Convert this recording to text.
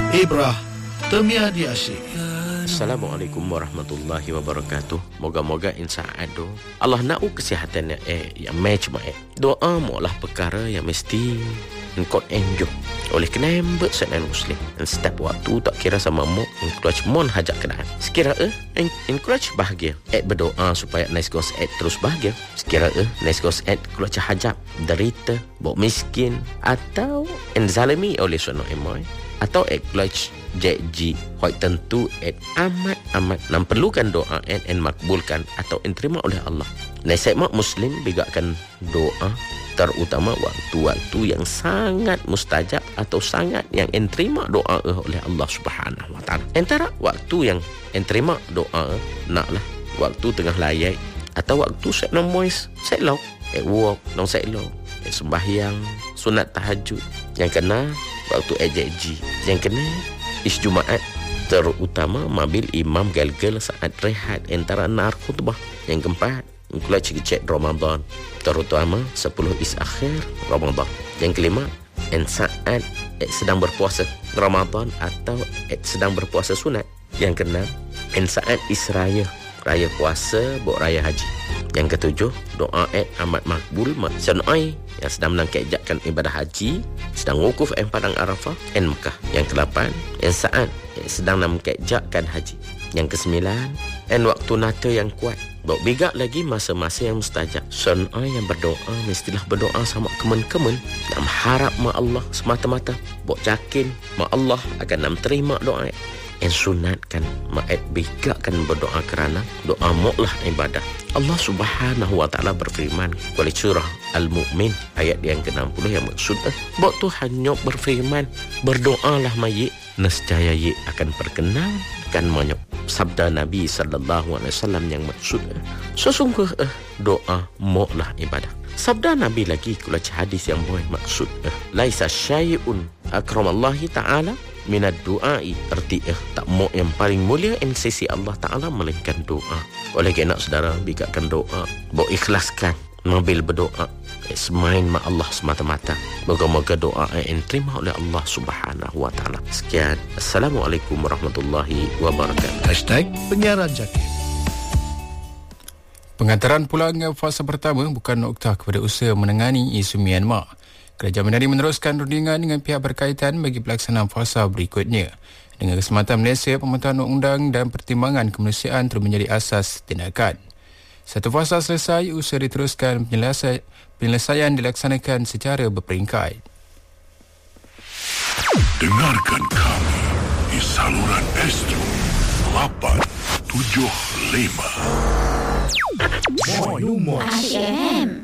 Ibrah Temia di asyik. Assalamualaikum warahmatullahi wabarakatuh. Moga-moga insaat do Allah nak kesihatan yang match mai. Doa molah perkara yang mesti engkau enjoy. Oleh kena embek senan muslim. Dan setiap waktu tak kira sama mo encourage mon hajat kenaan. Sekira encourage bahagia. Berdoa supaya nice goes terus bahagia. Sekira nice goes encourage hajat derita, bok miskin atau enzalimi oleh sono emoy atau encourage janji hoi tentu amat nam perlukan doa en makbulkan atau terima oleh Allah. Nasihat mak muslim bigakan doa terutama waktu-waktu yang sangat mustajab atau sangat yang terima doa oleh Allah Subhanahu wa taala. Antara waktu yang terima doa naklah waktu tengah layai atau waktu set nomois set low walk nong set low sembahyang sunat tahajud yang kena waktu janji yang kena is Jumaat terutama mobil imam galgal saat rehat antara nar khutbah. Yang keempat mulai cek Ramadan terutama 10 is akhir Ramadan. Yang kelima saat sedang berpuasa Ramadan atau sedang berpuasa sunat. Yang keenam saat israya raya puasa bok raya haji. Yang ketujuh doa amat makbul sanai yang sedang menangkapkan ibadah haji, sedang wukuf padang Arafah Mekah. Yang ke-8 saat sedang menangkapkan haji. Yang ke-9 waktu nata yang kuat. Bawa bigak lagi masa-masa yang mustajab. Sanai yang berdoa mestilah berdoa sama kemen-kemen nak harap ma Allah semata-mata. Bawa yakin ma Allah akan nam terima doa. Sunatkan ma'at bigakkan berdoa kerana doa mu'lah ibadah. Allah Subhanahu wa taala berfirman kuali surah Al-Mu'min ayat yang ke-60 yang maksud bahawa Tuhan nyok berfirman berdoalah mayit nescaya ye akan perkenan kan manyok. Sabda Nabi sallallahu alaihi wasallam yang maksud sesungguh doa mu'lah ibadah. Sabda Nabi lagi kula hadis yang boleh maksud laisa syai'un akramallahi ta'ala minad du'ai, erti tak mau yang paling mulia in sisi Allah Ta'ala melainkan doa. Oleh kerana saudara bikakan doa, bawa ikhlaskan mobil berdoa semain ma Allah semata-mata. Moga-moga doa yang terima oleh Allah Subhanahu wa taala. Sekian, Assalamualaikum warahmatullahi wabarakatuh. #penyiaran Zakir. Pengantaran pulang fasa pertama bukan noktah kepada usaha menangani isu Myanmar. Kerajaan Medani meneruskan rundingan dengan pihak berkaitan bagi pelaksanaan fasa berikutnya. Dengan kesempatan Malaysia, pembentukan undang dan pertimbangan kemanusiaan terus menjadi asas tindakan. Satu fasa selesai, usaha diteruskan penyelesaian dilaksanakan secara berperingkat. Dengarkan kami di saluran Astro 875. Moy Asyik FM.